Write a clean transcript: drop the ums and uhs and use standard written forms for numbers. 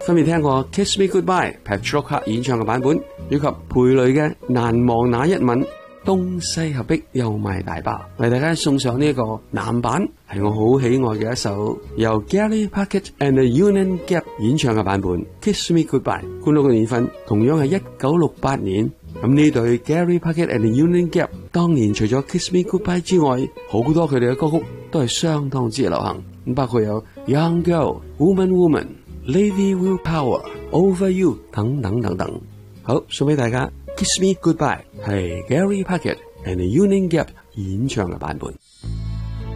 分別聽過 Kiss Me Goodbye、Petroka 演唱嘅版本，以及裴雷嘅難忘那一吻。東西合璧又賣大包，為大家送上呢一個男版，係我好喜愛嘅一首由 Gary Puckett and the Union Gap 演唱嘅版本 Kiss Me Goodbye。灌錄嘅年份同樣係1968年。咁呢對 Gary Puckett and the Union Gap 當年除咗 Kiss Me Goodbye 之外，好多佢哋嘅歌曲都係相當之流行，咁包括有 Young Girl、Woman Woman、Lady Willpower、Over You 等等等等。好，送俾大家 Kiss Me Goodbye 係 Gary Puckett and the Union Gap 演唱嘅版本。